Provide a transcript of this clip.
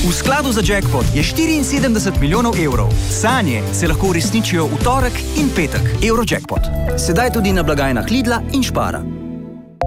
V skladu za jackpot je 74 milijonov evrov. Sanje se lahko uresničijo v torek in petek. Eurojackpot. Sedaj tudi na blagajnah Lidla in Spara.